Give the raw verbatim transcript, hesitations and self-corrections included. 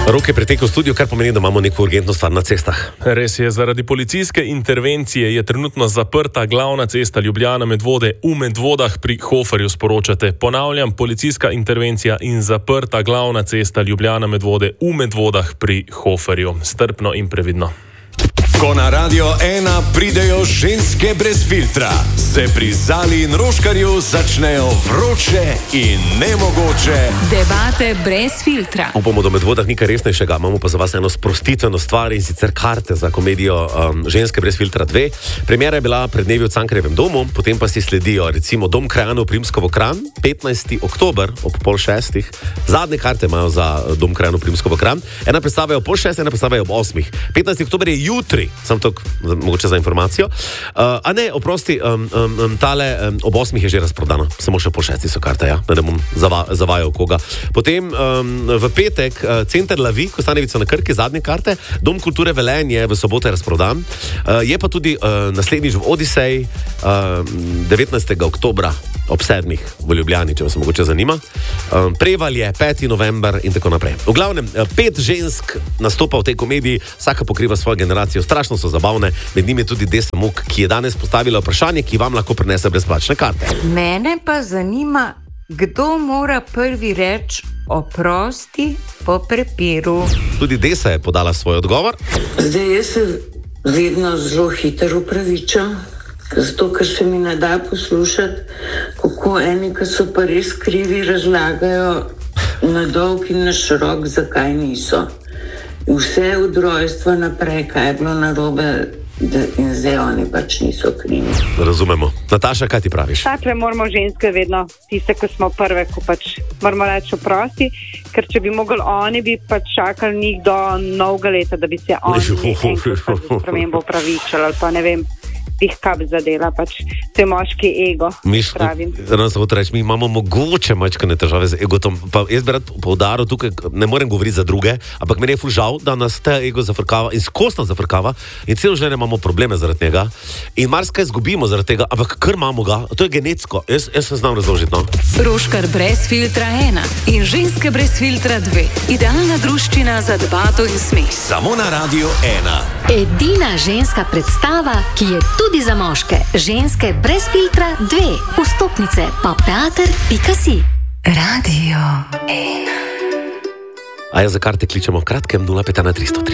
Rok je pretekel v studiu, kar pomeni, da imamo neko urgentno stvar na cestah. Res je, zaradi policijske intervencije je trenutno zaprta glavna cesta Ljubljana-Medvode v Medvodah pri Hoferju, sporočate. Ponavljam, policijska intervencija in zaprta glavna cesta Ljubljana-Medvode v Medvodah pri Hoferju. Strpno in previdno. Ko na Radio ena pridejo ženske brez filtra, se pri Zali in Roškarju začnejo vroče in nemogoče debate brez filtra. Upamo, da v Medvodah nikaj resnejšega, imamo pa za vas eno sprostitveno stvar, in sicer karte za komedijo um, Ženske brez filtra dve. Premiera je bila pred dnevi v Cankarjevem domu, potem pa si sledijo recimo Dom krajanov Primskovo Kranj, petnajsti oktober ob pol šestih. Zadnje karte imajo za Dom krajanov Primskovo Kranj. Ena predstava je ob pol šestih, ena predstava je ob osmih. petnajsti oktober je jutri. Sam to, mogoče za informacijo. Uh, a ne, oprosti, um, um, tale um, ob osmih je že razprodano. Samo še po šesti so karte, ja? Ne bom zava, zavajal koga. Potem um, v petek uh, Center Lavi, Kostanjevica na Krki, zadnje karte. Dom kulture Velenje je v soboto razprodan. Uh, je pa tudi uh, naslednjič v Odiseji uh, devetnajstega oktobra ob sedmih v Ljubljani, če vas mogoče zanima. Um, Prevalje, peti november in tako naprej. V glavnem, pet žensk nastopa v tej komediji, vsaka pokriva svojo generacijo, strašno so zabavne, med njimi je tudi Desa Muk, ki je danes postavila vprašanje, ki vam lahko prinese brezplačne karte. Mene pa zanima, kdo mora prvi reči oprosti po prepiru. Tudi Desa je podala svoj odgovor. Zdaj, jaz se vedno zelo hitro upravičam, zato, ker se mi ne da poslušati, kako eni, ki so pa res krivi, razlagajo na dolg in na širok, zakaj niso. Vse od rojstva naprej, kaj je bilo narobe, in zdaj oni pač niso krivi. Razumemo. Nataša, kaj ti praviš? Takle moramo ženske vedno, tiste, ko smo prve, ko pač moramo reči oprosti, ker če bi mogli oni, bi pač čakali njih do novega leta, da bi se oni nekaj spremembo upravičali, ali pa ne vem, jih kap zadela, pač to je moški ego, Miš, pravim. Reči, mi imamo mogoče mačkane težave z egotom, pa jaz bi rad poudaril tukaj, ne morem govoriti za druge, ampak meni je ful žal, da nas te ego zafrkava in skostno zafrkava in celo življenje imamo probleme zaradi njega in marsikaj izgubimo zaradi tega, ampak kar imamo ga, to je genetsko, jaz, jaz se znam razložiti, no. Roškar brez filtra ena in Ženske brez filtra dve. Idealna druščina za debato in smes. samo na Radio ena. Edina ženska predstava, ki je tudi za moške. Ženske brez filtra dve. Vstopnice pa teater pika si. Radio ena. A ja, za karte kličemo v kratkem nula pet ena tri sto tri.